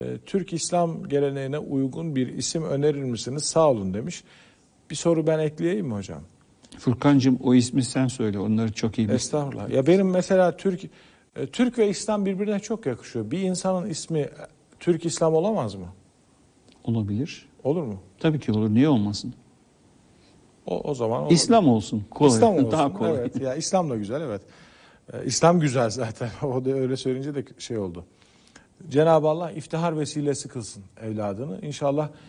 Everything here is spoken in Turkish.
Türk İslam geleneğine uygun bir isim önerir misiniz? Sağ olun demiş. Bir soru ben ekleyeyim mi hocam? Furkancığım, o ismi sen söyle. Onları çok iyi biliyorsun. Estağfurullah. Ya benim mesela Türk ve İslam birbirine çok yakışıyor. Bir insanın ismi Türk İslam olamaz mı? Olabilir. Olur mu? Tabii ki olur. Niye olmasın? O zaman olur. İslam olsun. Kolay. İslam olsun. Daha kolay. Evet. Ya İslam da güzel, evet. İslam güzel zaten. O da öyle söyleyince de şey oldu. Cenab-ı Allah iftihar vesilesi kılsın evladını. İnşallah